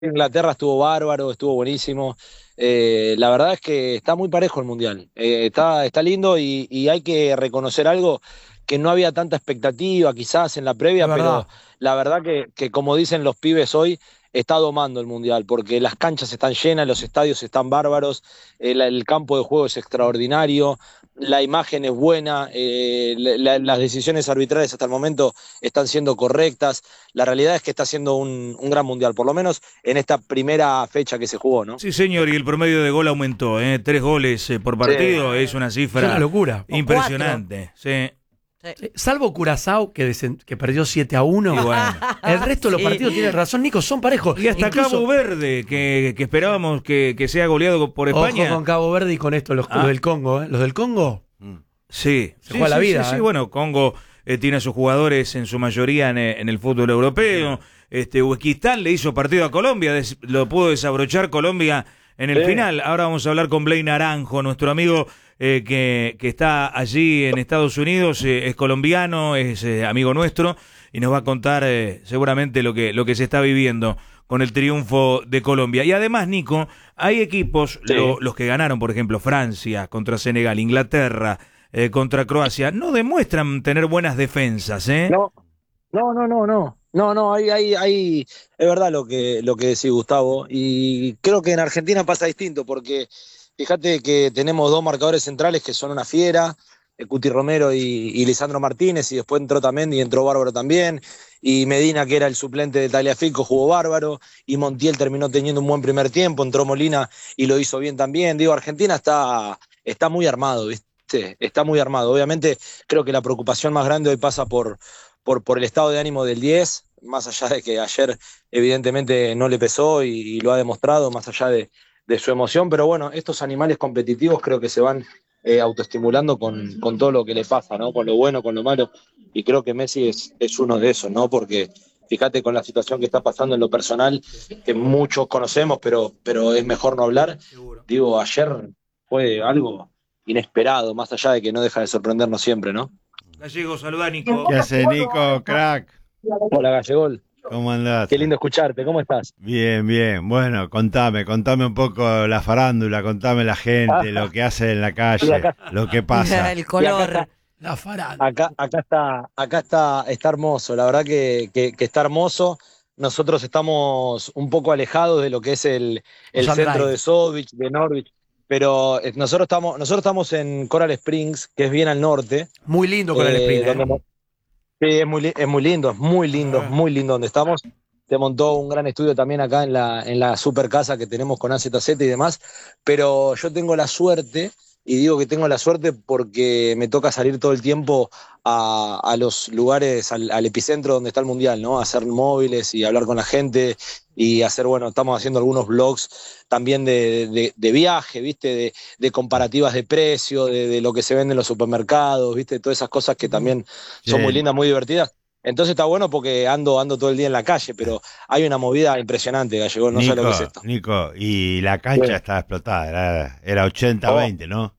Inglaterra estuvo bárbaro, estuvo buenísimo. La verdad es que está muy parejo el Mundial. Está lindo y hay que reconocer algo que no había tanta expectativa quizás en la Es previa, pero verdad. la verdad que como dicen los pibes hoy, está domando el Mundial, porque las canchas están llenas, los estadios están bárbaros, el campo de juego es extraordinario, la imagen es buena, las decisiones arbitrales hasta el momento están siendo correctas. La realidad es que está siendo un gran Mundial, por lo menos en esta primera fecha que se jugó, ¿no? Sí, señor, y el promedio de gol aumentó, ¿eh? 3 goles por Sí, partido, es una Es una cifra locura. O cuatro. impresionante. Sí. Sí. Salvo Curazao, que perdió 7-1. Y bueno. El resto de los Sí. partidos, tiene razón, Nico, son parejos. Y hasta Incluso, Cabo Verde, que esperábamos que sea goleado por ojo España. con Cabo Verde y con esto, los del Congo. Los del Congo Sí, se juega la vida. Sí, bueno, Congo tiene a sus jugadores en su mayoría en el fútbol europeo. Uzbekistán le hizo partido a Colombia, lo pudo desabrochar Colombia en el sí. final. Ahora vamos a hablar con Blay Naranjo, nuestro amigo que está allí en Estados Unidos, es colombiano, es amigo nuestro y nos va a contar seguramente lo que se está viviendo con el triunfo de Colombia. Y además, Nico, hay equipos, Sí. los que ganaron, por ejemplo, Francia contra Senegal, Inglaterra contra Croacia, no demuestran tener buenas defensas, ¿eh? No, no, no, no, no. No, no, es verdad lo que decís, Gustavo. Y creo que en Argentina pasa distinto, porque fíjate que tenemos dos marcadores centrales que son una fiera, Cuti Romero y Lisandro Martínez, y después entró también y entró bárbaro también. Y Medina, que era el suplente de Tagliafico, jugó bárbaro. Y Montiel terminó teniendo un buen primer tiempo, entró Molina y lo hizo bien también. Digo, Argentina está muy armado, ¿viste? Está muy armado. Obviamente, creo que la preocupación más grande hoy pasa por el estado de ánimo del 10, más allá de que ayer evidentemente no le pesó y lo ha demostrado, más allá de su emoción, pero bueno, estos animales competitivos creo que se van autoestimulando con todo lo que le pasa, ¿no? Con lo bueno, con lo malo, y creo que Messi es uno de esos, ¿no? Porque fíjate con la situación que está pasando en lo personal, que muchos conocemos, pero es mejor no hablar. Seguro. Digo, ayer fue algo inesperado, más allá de que no deja de sorprendernos siempre, ¿no? Gallego, saluda, Nico. ¿Qué hace, Nico, crack? Hola, Gallegol. ¿Cómo andás? Qué lindo escucharte, ¿cómo estás? Bien, bien. Bueno, contame un poco la farándula, contame la gente, lo que hace en la Sí, calle, acá, lo que pasa. El color. La faranda. acá está hermoso, la verdad que está hermoso. Nosotros estamos un poco alejados de lo que es el Ocean centro Drive. de Sovich, de Norwich, pero nosotros estamos en Coral Springs, que es bien al norte, Muy lindo con el sprint, donde sí, es muy lindo, es muy lindo, Ah. muy lindo donde estamos. Se montó un gran estudio también acá en la super casa que tenemos con AZZ y demás, pero yo tengo la suerte, y digo que tengo la suerte porque me toca salir todo el tiempo a los lugares, al epicentro donde está el Mundial, ¿no? A hacer móviles y hablar con la gente y hacer, bueno, estamos haciendo algunos vlogs también de viaje, ¿viste? De comparativas de precio, de lo que se vende en los supermercados, ¿viste? Todas esas cosas que también son muy Che, lindas, muy divertidas. Entonces está bueno porque ando todo el día en la calle, pero hay una movida impresionante, Gallego, no sé lo que es esto. Nico, y la cancha Sí. estaba explotada, era Oh, 80-20, ¿no?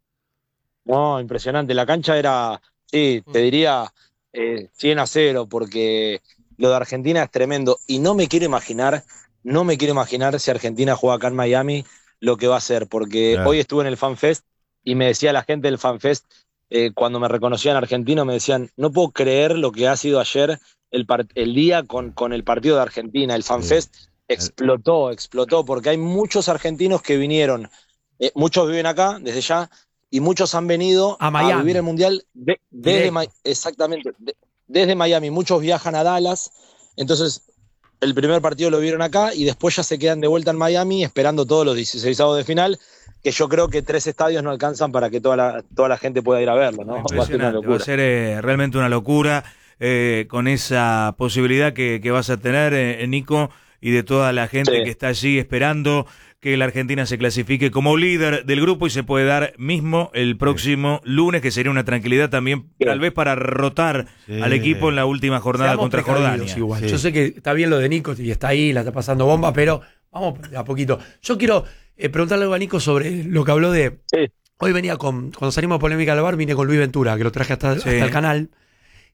no, impresionante. La cancha era, sí, te diría 100-0, porque lo de Argentina es tremendo. Y no me quiero imaginar si Argentina juega acá en Miami lo que va a hacer, porque Claro. hoy estuve en el FanFest y me decía la gente del FanFest, cuando me reconocían argentino, me decían, no puedo creer lo que ha sido ayer el día con el partido de Argentina. El Sí. FanFest explotó, porque hay muchos argentinos que vinieron, muchos viven acá desde ya, y muchos han venido A a vivir el Miami. Mundial Directo. exactamente, desde Miami. Muchos viajan a Dallas, entonces el primer partido lo vieron acá y después ya se quedan de vuelta en Miami esperando todos los 16avos de final, que yo creo que 3 estadios no alcanzan para que toda la gente pueda ir a verlo, ¿no? Va a ser una Impresionante, va a locura. ser realmente una locura con esa posibilidad que vas a tener, Nico, y de toda la gente Sí, que está allí esperando que la Argentina se clasifique como líder del grupo y se puede dar mismo el próximo lunes, que sería una tranquilidad también, tal sí, vez para rotar Sí. al equipo en la última jornada Seamos contra precavidos Jordania. igual. Sí. Yo sé que está bien lo de Nico y está ahí, la está pasando bomba, pero vamos de a poquito. Yo quiero preguntarle algo a Nico sobre lo que habló de. sí, Hoy venía cuando salimos de Polémica al Bar, vine con Luis Ventura, que lo traje hasta Sí. el canal.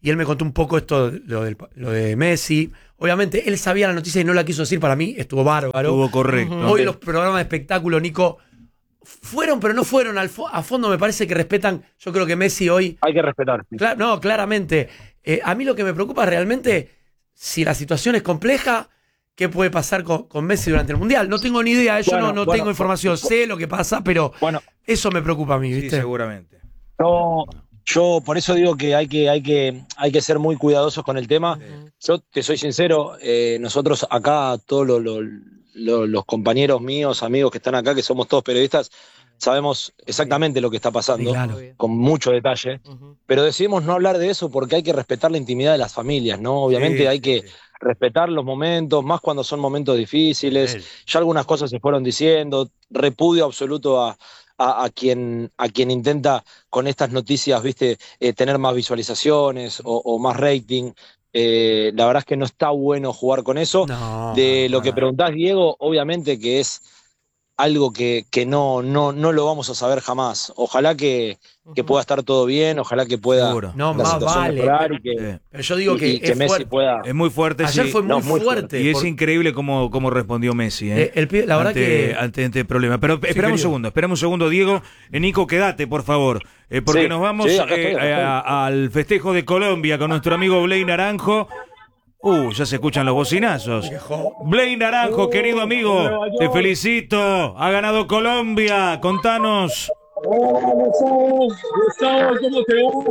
y él me contó un poco lo de Messi. Obviamente, él sabía la noticia y no la quiso decir. Para mí estuvo bárbaro. Estuvo correcto. Hoy los programas de espectáculo, Nico, fueron, pero no fueron. A fondo me parece que respetan. Yo creo que Messi hoy... Hay que respetar. No, claramente. A mí lo que me preocupa realmente, si la situación es compleja, ¿qué puede pasar con Messi durante el Mundial? No tengo ni idea, yo no tengo información. Sé lo que pasa, pero eso me preocupa a mí, ¿viste? Sí, seguramente. Yo por eso digo que hay que ser muy cuidadosos con el tema. Yo te soy sincero, nosotros acá, todos los compañeros míos, amigos que están acá, que somos todos periodistas, sabemos exactamente lo que está pasando, Sí, claro. con mucho detalle, pero decidimos no hablar de eso porque hay que respetar la intimidad de las familias, ¿no? Obviamente hay que respetar los momentos, más cuando son momentos difíciles. Ya algunas cosas se fueron diciendo, repudio absoluto a quien intenta con estas noticias, viste, tener más visualizaciones o más rating. La verdad es que no está bueno jugar con eso. De lo que preguntás, Diego, obviamente que es algo que no lo vamos a saber jamás. Ojalá que pueda estar todo bien, ojalá que pueda Seguro. No, la más situación vale. mejorar y que, Pero yo digo que que es Messi fuerte. pueda... Es muy fuerte, Ayer sí. fue muy muy fuerte. Y es increíble cómo respondió Messi, La verdad que... ante este problema. Pero esperamos un segundo, Diego. Nico, quédate, por favor. Porque nos vamos acá estoy. al festejo de Colombia con nuestro amigo Bley Naranjo. Ya se escuchan los bocinazos. Bley Naranjo, querido amigo, te felicito. Ha ganado Colombia. Contanos. Hola, Gustavo, ¿cómo te va?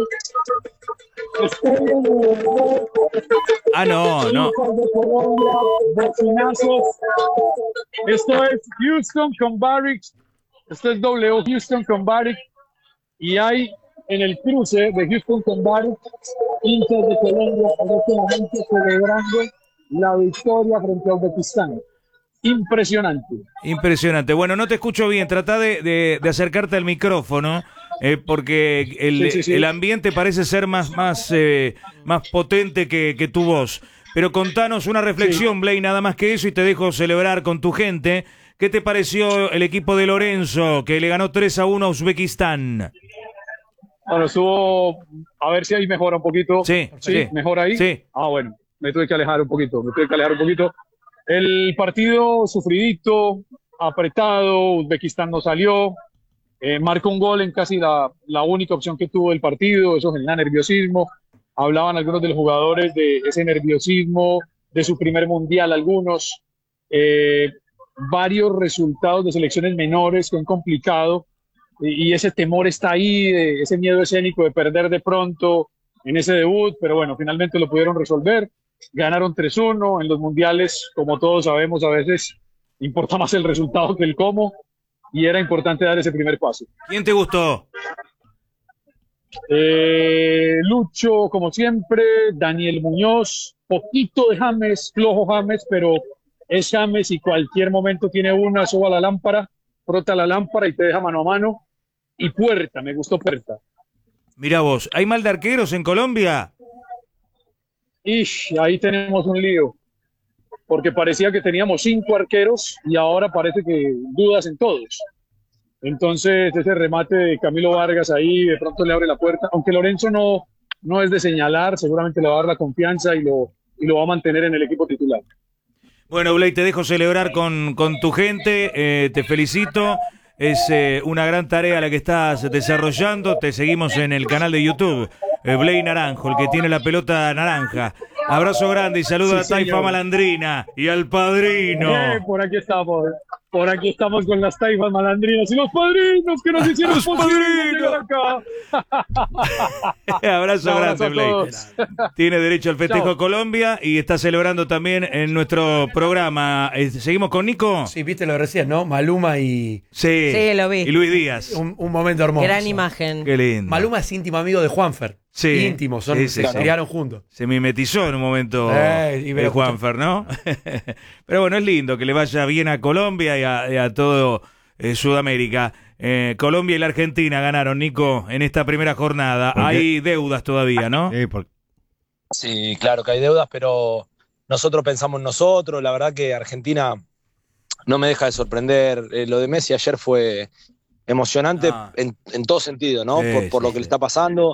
No. Esto es Houston con Barrick. Esto es W Houston con Barrick. Y hay en el cruce de Houston con Barrick, hinchas de Colombia en este momento celebrando la victoria frente a Uzbekistán. Impresionante. Bueno, no te escucho bien. Trata de acercarte al micrófono. Porque el ambiente parece ser más potente que tu voz. Pero contanos una reflexión, Bley, nada más que eso, y te dejo celebrar con tu gente. ¿Qué te pareció el equipo de Lorenzo, que le ganó 3-1 a Uzbekistán? Bueno, estuvo... A ver si ahí mejora un poquito. Sí. ¿Mejor ahí? Sí. Bueno, me tuve que alejar un poquito. El partido sufridito, apretado, Uzbekistán no salió. Marcó un gol en casi la única opción que tuvo el partido, eso genera nerviosismo. Hablaban algunos de los jugadores de ese nerviosismo, de su primer mundial, algunos. Varios resultados de selecciones menores que han complicado, y ese temor está ahí, ese miedo escénico de perder de pronto en ese debut, pero bueno, finalmente lo pudieron resolver. Ganaron 3-1. En los mundiales, como todos sabemos, a veces importa más el resultado que el cómo. Y era importante dar ese primer paso. ¿Quién te gustó? Lucho, como siempre, Daniel Muñoz, poquito de James, flojo James, pero es James y cualquier momento tiene una, soba la lámpara, frota la lámpara y te deja mano a mano. Y Puerta, me gustó Puerta. Mira vos, ¿hay mal de arqueros en Colombia? Ahí tenemos un lío. Porque parecía que teníamos 5 arqueros y ahora parece que dudas en todos. Entonces ese remate de Camilo Vargas ahí de pronto le abre la puerta, aunque Lorenzo no es de señalar, seguramente le va a dar la confianza y lo va a mantener en el equipo titular. Bueno, Bley, te dejo celebrar con tu gente, te felicito, es una gran tarea la que estás desarrollando, te seguimos en el canal de YouTube, Bley Naranjo, el que tiene la pelota naranja. Abrazo grande y saludo a la Taifa Malandrina y al padrino. Por aquí estamos con las Taifas Malandrinas y los padrinos que nos hicieron los posible padrinos. llegar acá. Abrazo grande, Bley. Tiene derecho al festejo Chao. Colombia y está celebrando también en nuestro programa. ¿Seguimos con Nico? Sí, viste lo de recién, ¿no? Maluma y... Sí, lo vi. Y Luis Díaz. Un momento hermoso. Gran imagen. Qué lindo. Maluma es íntimo amigo de Juanfer. Sí. Íntimo, Sí, se criaron juntos. Se mimetizó en un momento Y me lo Juanfer, ¿no? Pero bueno, es lindo que le vaya bien a Colombia y a todo Sudamérica. Colombia y la Argentina ganaron, Nico, en esta primera jornada. Hay deudas todavía, ¿no? Sí, claro que hay deudas, pero nosotros pensamos en nosotros. La verdad que Argentina no me deja de sorprender. Lo de Messi ayer fue emocionante en todo sentido, ¿no? Por lo que le está pasando.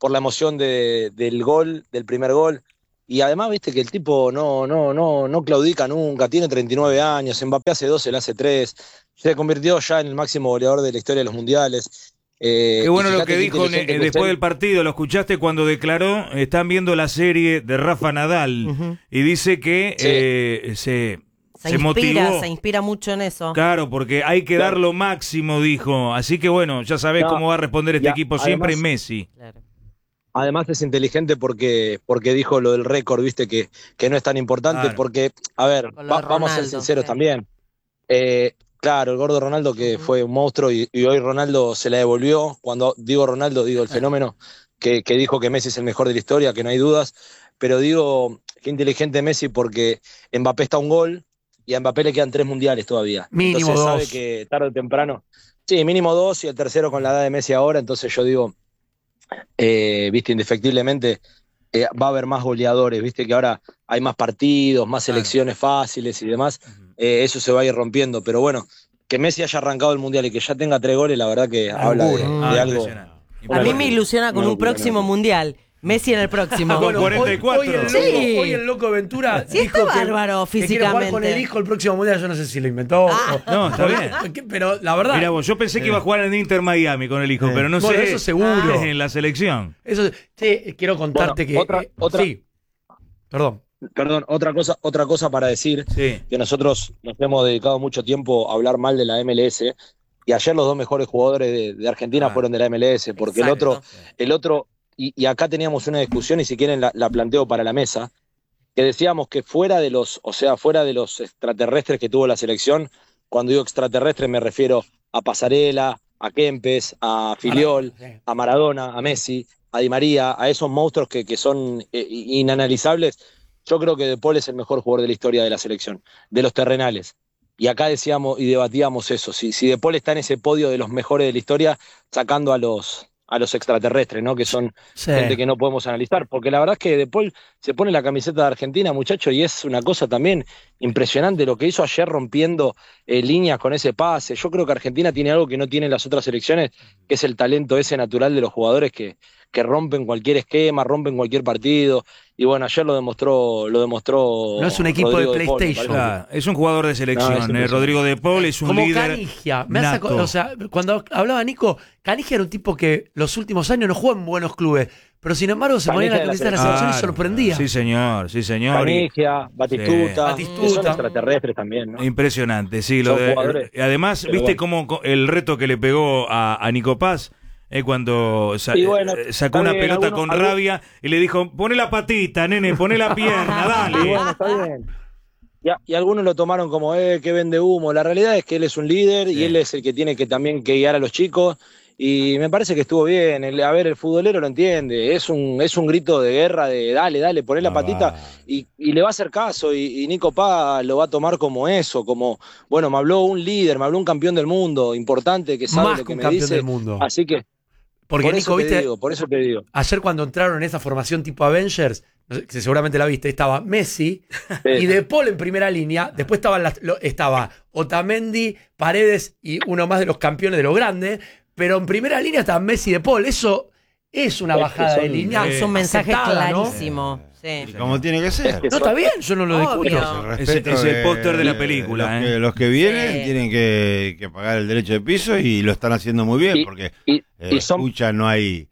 por la emoción del gol, del primer gol. Y además, viste que el tipo no claudica nunca, tiene 39 años, Mbappé hace 2, él hace 3, se convirtió ya en el máximo goleador de la historia de los mundiales. Qué bueno lo que dijo después del partido, lo escuchaste cuando declaró, están viendo la serie de Rafa Nadal, y dice que se motivó. Se inspira mucho en eso. Claro, porque hay que dar lo máximo, dijo. Así que bueno, ya sabés cómo va a responder este equipo siempre, además, Messi. Claro. Además es inteligente porque dijo lo del récord, viste, que no es tan importante, Claro. Porque, a ver, vamos a ser sinceros también. Claro, el gordo Ronaldo que fue un monstruo y hoy Ronaldo se la devolvió. Cuando digo Ronaldo, digo el fenómeno que dijo que Messi es el mejor de la historia, que no hay dudas. Pero digo, qué inteligente Messi porque Mbappé está a un gol y a Mbappé le quedan 3 mundiales todavía. Mínimo entonces 2. sabe que tarde o temprano, sí, mínimo 2 y el tercero con la edad de Messi ahora. Entonces yo digo, viste, indefectiblemente va a haber más goleadores, viste que ahora hay más partidos, más selecciones fáciles y demás. Eso se va a ir rompiendo, pero bueno, que Messi haya arrancado el Mundial y que ya tenga 3 goles, la verdad que habla de algo. Impresionante. A mí me ilusiona con un próximo mundial. Messi en el próximo. Con 44. Hoy el loco Ventura Sí, está dijo bárbaro que quiere jugar con físicamente. el hijo el próximo mundial. Yo no sé si lo inventó. No, está bien. Pero la verdad. Mira vos, yo pensé que iba a jugar en Inter Miami con el hijo, pero no Bueno, sé. eso seguro. En la selección. Eso, quiero contarte Bueno, que. otra- Sí. Perdón. Perdón, otra cosa para decir, Sí. que nosotros nos hemos dedicado mucho tiempo a hablar mal de la MLS, y ayer los 2 mejores jugadores de Argentina fueron de la MLS, porque Exacto. el otro, y acá teníamos una discusión, y si quieren la planteo para la mesa, que decíamos que fuera de los extraterrestres que tuvo la selección, cuando digo extraterrestres me refiero a Pasarela, a Kempes, a Filiol, a Maradona, a Messi, a Di María, a esos monstruos que son inanalizables. Yo creo que De Paul es el mejor jugador de la historia de la selección, de los terrenales. Y acá decíamos y debatíamos eso, si De Paul está en ese podio de los mejores de la historia, sacando a los extraterrestres, ¿no? Que son gente que no podemos analizar, porque la verdad es que De Paul se pone la camiseta de Argentina, muchacho, y es una cosa también impresionante lo que hizo ayer rompiendo líneas con ese pase. Yo creo que Argentina tiene algo que no tienen las otras selecciones, que es el talento ese natural de los jugadores que rompen cualquier esquema, rompen cualquier partido. Y bueno, ayer lo demostró. No es un equipo Rodrigo de Paul, PlayStation. Claro, es un jugador de selección. No, Rodrigo De Paul es un Como líder. Canigia. nato. O sea, cuando hablaba Nico, Canigia era un tipo que los últimos años no jugó en buenos clubes, pero sin embargo se ponía en la camiseta de la selección y sorprendía. Sí, señor, sí, señor. Canigia, Batistuta, Sí. que son extraterrestres también, ¿no? Impresionante, sí. Son jugadores. Además, Pero viste bueno. cómo el reto que le pegó a Nico Paz cuando Y bueno, sacó una está bien, pelota con rabia y le dijo, poné la patita, nene, poné la pierna, Y dale. bueno, está bien. Y algunos lo tomaron como, que vende humo. La realidad es que él es un líder y él es el que tiene que también que guiar a los chicos. Y me parece que estuvo bien. El futbolero lo entiende. Es un grito de guerra de dale, poné la patita. Y le va a hacer caso. Y Nico Paz lo va a tomar como eso. Como, bueno, me habló un líder, me habló un campeón del mundo importante que sabe Más lo que que un me campeón dice. del mundo. Así que, Porque por Nico, eso viste, por eso te digo. ayer cuando entraron en esa formación tipo Avengers, no sé, que seguramente la viste, estaba Messi y De Paul en primera línea, después estaba Otamendi, Paredes y uno más de los campeones de los grandes, pero en primera línea estaba Messi y De Paul. Eso es una bajada de línea. Es un mensaje aceptada, ¿no? clarísimo. Sí. Como tiene que ser. que No, está bien, yo no lo Obvio. discuto. El Es respeto el póster de la película, Los que vienen Sí. tienen que pagar el derecho de piso y lo están haciendo muy bien, porque y son escucha, no hay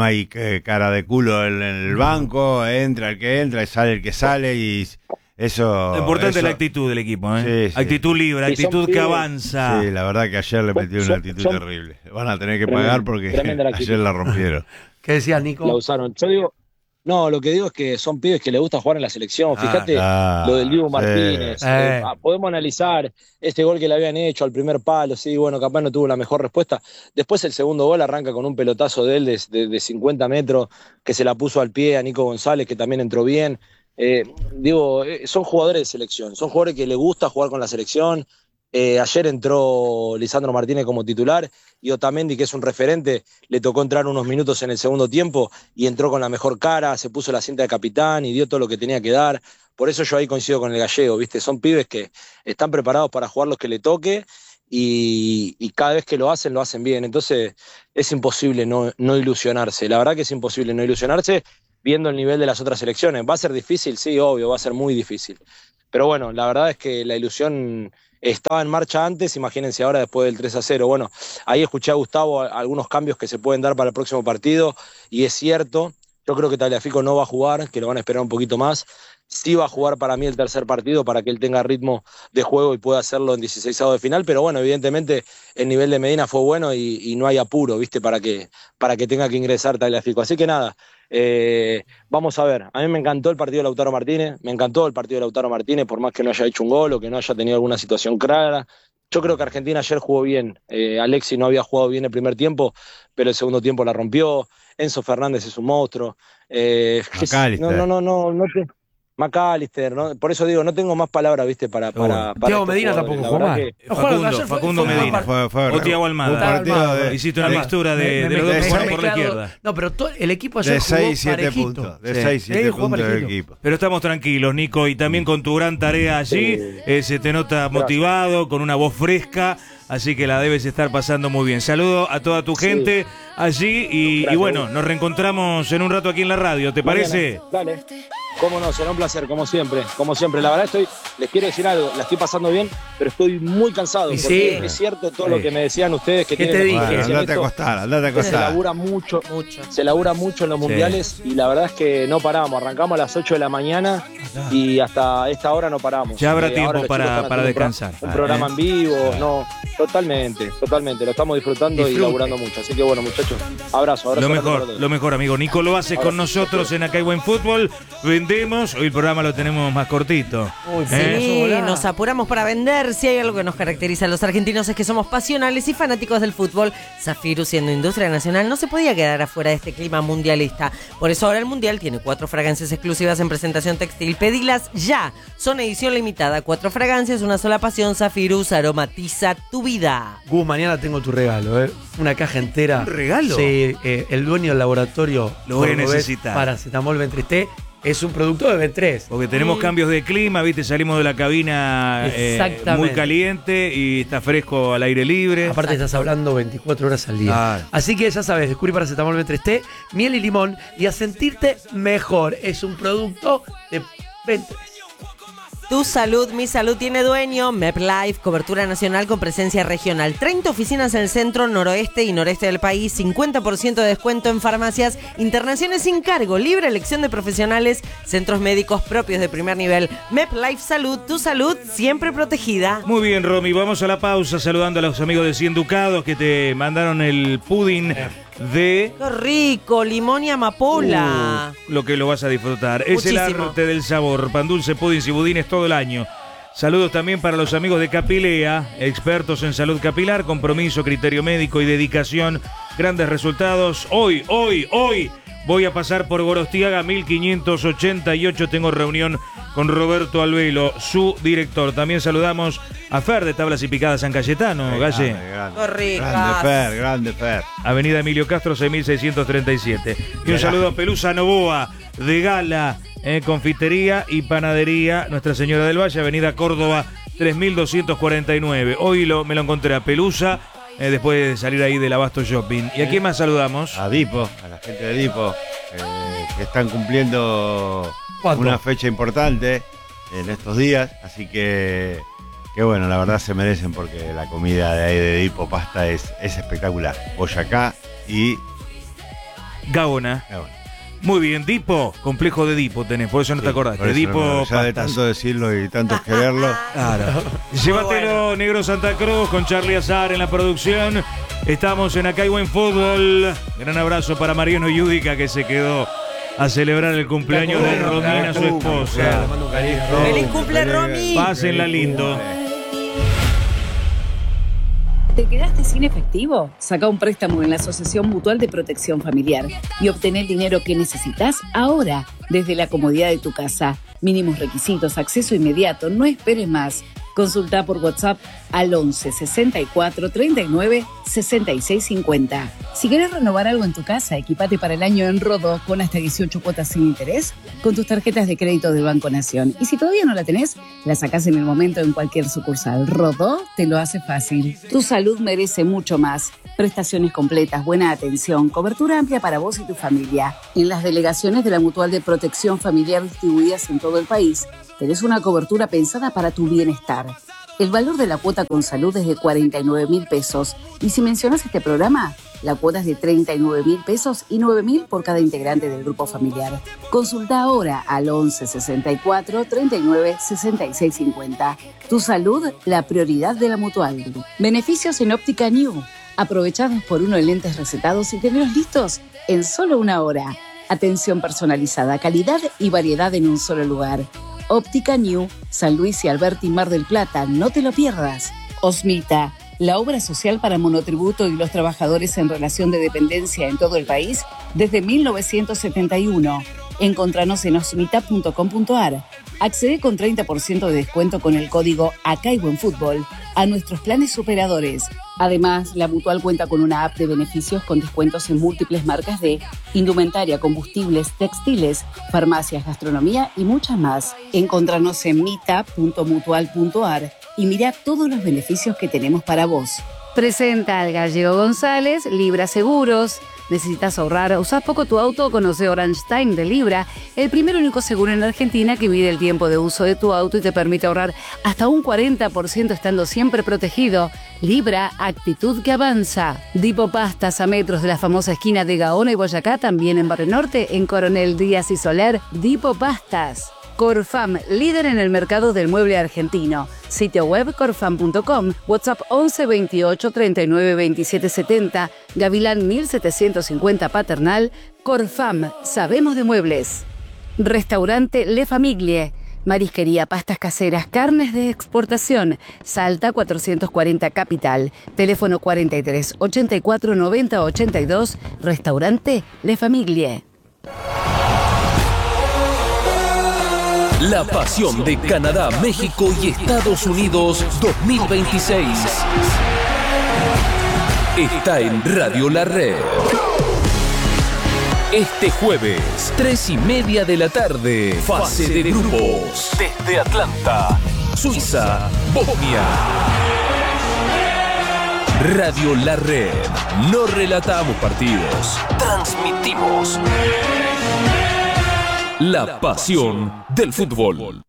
cara de culo en el banco, entra el que entra y sale el que sale, y eso... Lo importante eso- es la actitud del equipo, Sí, sí. Actitud libre, Y son actitud que pibes. avanza. Sí, la verdad que ayer le metieron una actitud son- terrible. Van a tener que Tremendo, pagar porque tremenda la actitud. ayer la rompieron. ¿Qué decías, Nico? la usaron. Yo digo, no, lo que digo es que son pibes que les gusta jugar en la selección. Fíjate claro, lo del Dibu sí. Martínez. Podemos analizar este gol que le habían hecho al primer palo. Sí, bueno, capaz no tuvo la mejor respuesta. Después el segundo gol arranca con un pelotazo de él de 50 metros que se la puso al pie a Nico González, que también entró bien. Son jugadores de selección. Son jugadores que les gusta jugar con la selección. Ayer entró Lisandro Martínez como titular y Otamendi, que es un referente, le tocó entrar unos minutos en el segundo tiempo y entró con la mejor cara, se puso la cinta de capitán y dio todo lo que tenía que dar. Por eso yo ahí coincido con el gallego, ¿viste? Son pibes que están preparados para jugar los que le toque y cada vez que lo hacen bien. Entonces es imposible no ilusionarse. La verdad que es imposible no ilusionarse viendo el nivel de las otras selecciones. ¿Va a ser difícil? Sí, obvio, va a ser muy difícil. Pero bueno, la verdad es que la ilusión estaba en marcha antes, imagínense ahora después del 3-0. Bueno, ahí escuché a Gustavo algunos cambios que se pueden dar para el próximo partido, y es cierto, yo creo que Tagliafico no va a jugar, que lo van a esperar un poquito más. Sí va a jugar para mí el tercer partido para que él tenga ritmo de juego y pueda hacerlo en 16avos de final, pero bueno, evidentemente el nivel de Medina fue bueno y no hay apuro, ¿viste? Para que tenga que ingresar Tagliafico. Así que nada, vamos a ver. A mí me encantó el partido de Lautaro Martínez, por más que no haya hecho un gol o que no haya tenido alguna situación clara. Yo creo que Argentina ayer jugó bien. Alexis no había jugado bien el primer tiempo, pero el segundo tiempo la rompió. Enzo Fernández es un monstruo. McAllister, ¿no? Por eso digo, no tengo más palabras, ¿viste? Para Thiago Medina tampoco jugó mal. Facundo Medina. O Thiago Almada. Hiciste una mixtura de los dos que jugaron por la izquierda. No, pero el equipo ayer jugó parejito. De 6-7 puntos del equipo. Pero estamos tranquilos, Nico, y también con tu gran tarea allí, se te nota motivado, con una voz fresca, así que la debes estar pasando muy bien. Saludo a toda tu gente allí y bueno, nos reencontramos en un rato aquí en la radio, ¿te parece? Dale. Cómo no, será un placer, como siempre. La verdad les quiero decir algo, la estoy pasando bien, pero estoy muy cansado, porque es cierto todo lo que me decían ustedes que tienen. ¿Qué te dije? Andate a acostar. Se labura mucho en los mundiales y la verdad es que no paramos. Arrancamos a las 8 de la mañana y hasta esta hora no paramos. Ya habrá tiempo para descansar. Un programa en vivo, no, totalmente. Lo estamos disfrutando y laburando mucho. Así que bueno, muchachos, abrazo. Lo mejor, amigo. Nico lo hace con nosotros en Acá hay Buen Fútbol. Hoy el programa lo tenemos más cortito. Sí, nos apuramos para vender. Si hay algo que nos caracteriza a los argentinos es que somos pasionales y fanáticos del fútbol. Safiru, siendo industria nacional, no se podía quedar afuera de este clima mundialista. Por eso ahora el Mundial tiene 4 fragancias exclusivas en presentación textil. Pedilas ya. Son edición limitada. 4 fragancias, una sola pasión. Safirus aromatiza tu vida. Gus, mañana tengo tu regalo, una caja entera. ¿Un regalo? Sí, el dueño del laboratorio lo voy a necesitar. Paracetamol Ventresté. Es un producto de B3. Porque tenemos cambios de clima, ¿viste? Salimos de la cabina muy caliente y está fresco al aire libre. Aparte estás hablando 24 horas al día. Así que ya sabes, descubrí paracetamol B3T, miel y limón y a sentirte mejor. Es un producto de B3. Tu salud, mi salud tiene dueño. MepLife, cobertura nacional con presencia regional. 30 oficinas en el centro, noroeste y noreste del país. 50% de descuento en farmacias. Internaciones sin cargo. Libre elección de profesionales. Centros médicos propios de primer nivel. MepLife Salud, tu salud siempre protegida. Muy bien, Romy. Vamos a la pausa saludando a los amigos de 100 Ducados que te mandaron el pudding de... ¡Qué rico! Limón y amapola. Lo que lo vas a disfrutar. Muchísimo. Es el arte del sabor. Pan dulce, puddings y budines todo el año. Saludos también para los amigos de Capilea, expertos en salud capilar, compromiso, criterio médico y dedicación. Grandes resultados. Hoy voy a pasar por Gorostiaga 1588. Tengo reunión con Roberto Albelo, su director. También saludamos a Fer de Tablas y Picadas San Cayetano. Galle. Grande Fer. Avenida Emilio Castro 6637. Y un saludo a Pelusa Novoa de Gala, confitería y panadería Nuestra Señora del Valle, Avenida Córdoba 3249. Hoy me lo encontré a Pelusa. Después de salir ahí del Abasto Shopping. ¿Y a quién más saludamos? A Dipo, a la gente de Dipo, que están cumpliendo una fecha importante en estos días, así que bueno, la verdad se merecen porque la comida de ahí de Dipo Pasta es espectacular. Boyacá y Gaona. Muy bien, Dipo, complejo de Dipo tenés, por eso no te acordás. De Dipo, ya de tanto decirlo y tanto quererlo. Claro. Llévatelo, Negro Santa Cruz, con Charlie Azar en la producción. Estamos en Acá hay Buen Fútbol. Gran abrazo para Mariano Yudica, que se quedó a celebrar el cumpleaños de Romina, su esposa. ¡Feliz cumple, Romy! Pásenla lindo. ¿Te quedaste sin efectivo? Saca un préstamo en la Asociación Mutual de Protección Familiar y obtén el dinero que necesitas ahora, desde la comodidad de tu casa. Mínimos requisitos, acceso inmediato, no esperes más. Consulta por WhatsApp al 11 64 39 66 50. Si querés renovar algo en tu casa, equipate para el año en Rodó con hasta 18 cuotas sin interés con tus tarjetas de crédito del Banco Nación. Y si todavía no la tenés, la sacás en el momento en cualquier sucursal. Rodó te lo hace fácil. Tu salud merece mucho más. Prestaciones completas, buena atención, cobertura amplia para vos y tu familia. En las delegaciones de la Mutual de Protección Familiar distribuidas en todo el país, tenés una cobertura pensada para tu bienestar. El valor de la cuota con salud es de 49.000 pesos. Y si mencionas este programa, la cuota es de 39.000 pesos y 9.000 por cada integrante del grupo familiar. Consulta ahora al 11 64 39 66 50. Tu salud, la prioridad de la Mutual. Beneficios en Óptica New. Aprovechá 2x1 en lentes recetados y tenerlos listos en solo 1 hora. Atención personalizada, calidad y variedad en un solo lugar. Óptica New, San Luis y Alberti, Mar del Plata, no te lo pierdas. Osmita, la obra social para monotributo y los trabajadores en relación de dependencia en todo el país desde 1971. Encontranos en osmita.com.ar. Accede con 30% de descuento con el código ACAIBUENFUTBOL a nuestros planes superadores. Además, la Mutual cuenta con una app de beneficios con descuentos en múltiples marcas de indumentaria, combustibles, textiles, farmacias, gastronomía y muchas más. Encontranos en mita.mutual.ar y mira todos los beneficios que tenemos para vos. Presenta al Gallego González, Libra Seguros. ¿Necesitas ahorrar? ¿Usás poco tu auto? Conoce Orange Time de Libra, el primer único seguro en Argentina que mide el tiempo de uso de tu auto y te permite ahorrar hasta un 40% estando siempre protegido. Libra, actitud que avanza. Dipo Pastas, a metros de la famosa esquina de Gaona y Boyacá, también en Barrio Norte, en Coronel Díaz y Soler. Dipo Pastas. Corfam, líder en el mercado del mueble argentino. Sitio web corfam.com, WhatsApp 11 28 39 27 70, Gavilán 1750 Paternal. Corfam, sabemos de muebles. Restaurante Le Famiglie, marisquería, pastas caseras, carnes de exportación. Salta 440 Capital, teléfono 43 84 90 82, Restaurante Le Famiglie. La pasión de Canadá, México y Estados Unidos 2026 está en Radio La Red. Este jueves, 3:30 de la tarde, fase de grupos. Desde Atlanta, Suiza, Bosnia. Radio La Red. No relatamos partidos, transmitimos la pasión del fútbol.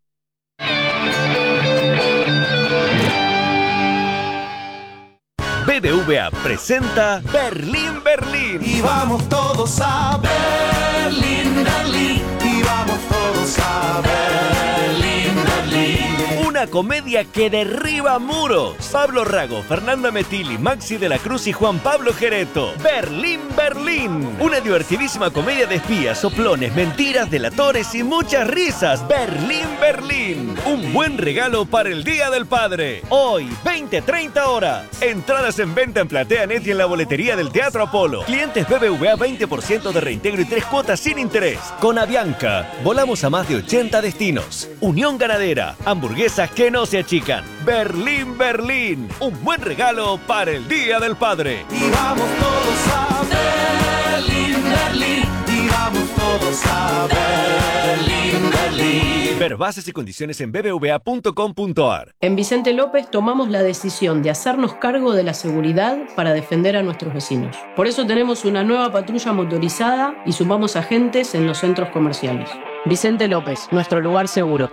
BBVA presenta Berlín, Berlín. Y vamos todos a Berlín, Berlín. Y vamos todos a Berlín, Berlín. Una comedia que derriba muros. Pablo Rago, Fernanda Metilli, Maxi de la Cruz y Juan Pablo Gereto. Berlín, Berlín. Una divertidísima comedia de espías, soplones, mentiras, delatores y muchas risas. Berlín, Berlín. Un buen regalo para el Día del Padre. Hoy, 20-30 horas. Entradas en venta en PlateaNet y en la boletería del Teatro Apolo. Clientes BBVA 20% de reintegro y 3 cuotas sin interés. Con Avianca, volamos a más de 80 destinos. Unión Ganadera, hamburguesas que no se achican. Berlín, Berlín. Un buen regalo para el Día del Padre. Y vamos todos a Berlín, Berlín. Y vamos todos a Berlín, Berlín. Ver bases y condiciones en bbva.com.ar. En Vicente López tomamos la decisión de hacernos cargo de la seguridad para defender a nuestros vecinos. Por eso tenemos una nueva patrulla motorizada y sumamos agentes en los centros comerciales. Vicente López, nuestro lugar seguro.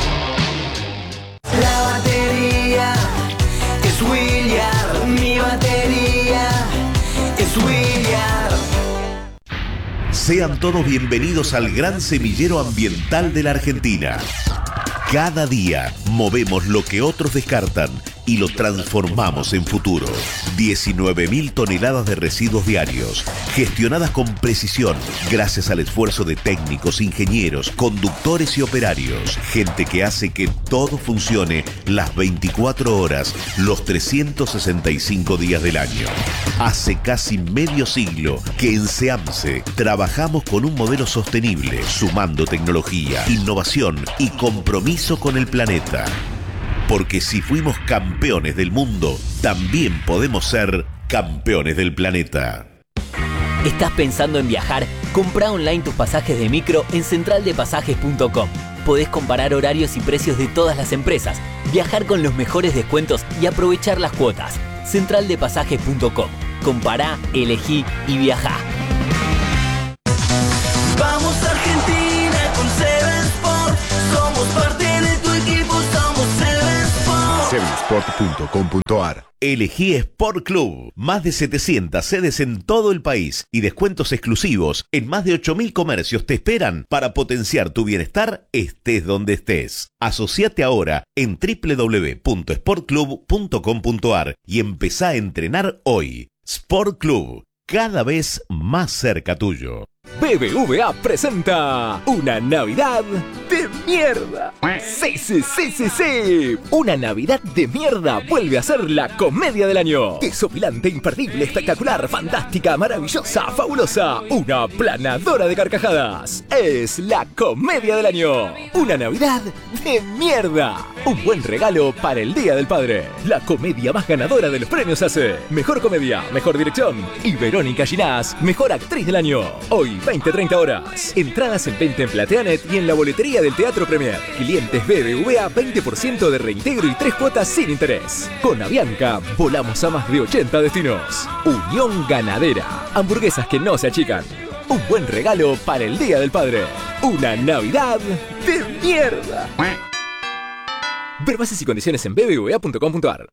La batería es Williard, mi batería es Williard. Sean todos bienvenidos al gran semillero ambiental de la Argentina. Cada día movemos lo que otros descartan y lo transformamos en futuro. 19.000 toneladas de residuos diarios, gestionadas con precisión, gracias al esfuerzo de técnicos, ingenieros, conductores y operarios. Gente que hace que todo funcione las 24 horas, los 365 días del año. Hace casi medio siglo que en SEAMSE trabajamos con un modelo sostenible, sumando tecnología, innovación y compromiso con el planeta. Porque si fuimos campeones del mundo, también podemos ser campeones del planeta. ¿Estás pensando en viajar? Comprá online tus pasajes de micro en centraldepasajes.com. Podés comparar horarios y precios de todas las empresas, viajar con los mejores descuentos y aprovechar las cuotas. Centraldepasajes.com. Compará, elegí y viajá. Vamos Argentina con Seven Sport. Somos parte de tu equipo, somos Seven Sport. Sevensport.com.ar. Elegí Sport Club. Más de 700 sedes en todo el país y descuentos exclusivos en más de 8.000 comercios te esperan para potenciar tu bienestar estés donde estés. Asociate ahora en www.sportclub.com.ar y empezá a entrenar hoy. Sport Club, cada vez más cerca tuyo. BBVA presenta una Navidad de mierda. Sí. Una Navidad de mierda vuelve a ser la comedia del año. Desopilante, imperdible, espectacular, fantástica, maravillosa, fabulosa. Una planadora de carcajadas. Es la comedia del año. Una Navidad de mierda. Un buen regalo para el Día del Padre. La comedia más ganadora de los premios hace Mejor Comedia, Mejor Dirección y Verónica Ginás, Mejor Actriz del Año. Hoy 20-30 horas. Entradas en venta en Plateanet y en la boletería del Teatro Premier. Clientes BBVA, 20% de reintegro y 3 cuotas sin interés. Con Avianca, volamos a más de 80 destinos. Unión Ganadera. Hamburguesas que no se achican. Un buen regalo para el Día del Padre. Una Navidad de mierda. Ver bases y condiciones en bbva.com.ar.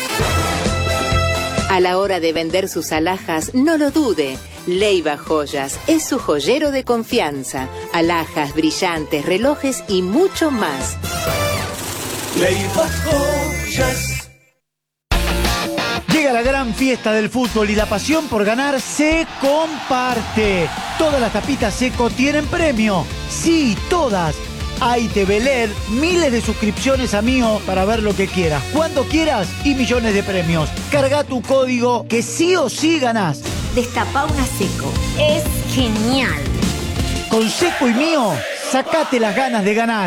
A la hora de vender sus alhajas, no lo dude. Leiva Joyas es su joyero de confianza. Alhajas, brillantes, relojes y mucho más. Leiva Joyas. Llega la gran fiesta del fútbol y la pasión por ganar se comparte. Todas las tapitas Seco tienen premio. Sí, todas. AITV LED, miles de suscripciones a Mío para ver lo que quieras, cuando quieras y millones de premios. Carga tu código que sí o sí ganás. Destapá una Seco. Es genial. Con Seco y Mío, sacate las ganas de ganar.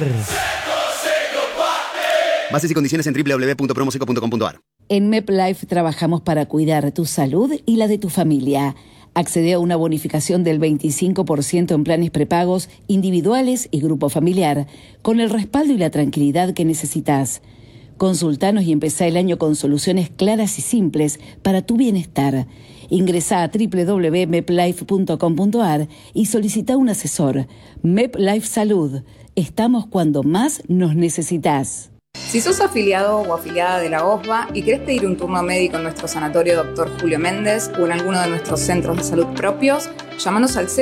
Bases y condiciones en www.promoseco.com.ar. En MepLife trabajamos para cuidar tu salud y la de tu familia. Accede a una bonificación del 25% en planes prepagos, individuales y grupo familiar, con el respaldo y la tranquilidad que necesitas. Consultanos y empezá el año con soluciones claras y simples para tu bienestar. Ingresá a www.meplife.com.ar y solicita un asesor. MepLife Salud. Estamos cuando más nos necesitas. Si sos afiliado o afiliada de la OSBA y querés pedir un turno médico en nuestro sanatorio Dr. Julio Méndez o en alguno de nuestros centros de salud propios, llámanos al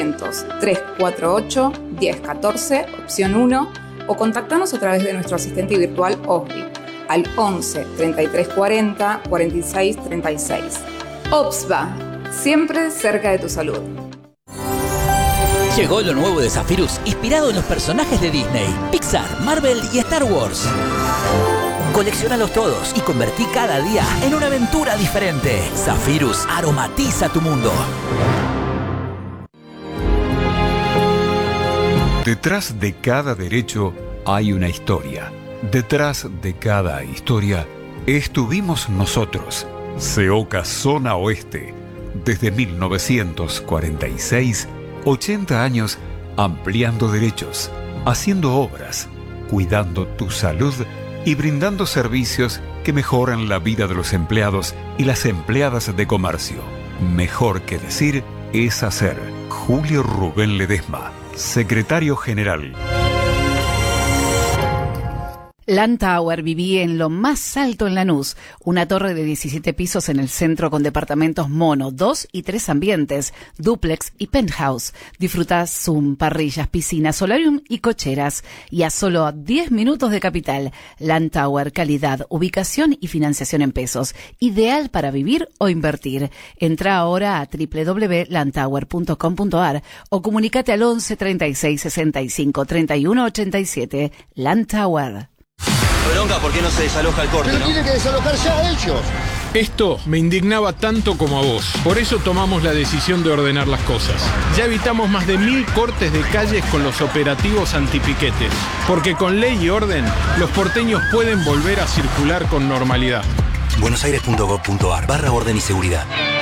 0800-348-1014, opción 1, o contactanos a través de nuestro asistente virtual OSBI al 11 33 40 46 36. OSBA, siempre cerca de tu salud. Llegó lo nuevo de Zephyrus, inspirado en los personajes de Disney, Pixar, Marvel y Star Wars. Colecciónalos todos y convertí cada día en una aventura diferente. Zephyrus aromatiza tu mundo. Detrás de cada derecho hay una historia. Detrás de cada historia estuvimos nosotros. CEOCA Zona Oeste. Desde 1946, 80 años ampliando derechos, haciendo obras, cuidando tu salud y brindando servicios que mejoran la vida de los empleados y las empleadas de comercio. Mejor que decir es hacer. Julio Rubén Ledesma, Secretario General. Landtower viví en lo más alto en Lanús, una torre de 17 pisos en el centro con departamentos mono, 2 y 3 ambientes, dúplex y penthouse. Disfrutá Zoom, parrillas, piscinas, solarium y cocheras. Y a solo 10 minutos de Capital. Landtower, calidad, ubicación y financiación en pesos. Ideal para vivir o invertir. Entrá ahora a www.landtower.com.ar o comunicate al 11 36 65 31 87. Landtower. Bronca, ¿por qué no se desaloja el corte? Pero ¿no? tienen que desalojar ya ellos. Esto me indignaba tanto como a vos. Por eso tomamos la decisión de ordenar las cosas. Ya evitamos más de 1000 cortes de calles con los operativos antipiquetes. Porque con ley y orden, los porteños pueden volver a circular con normalidad. buenosaires.gov.ar/orden y seguridad.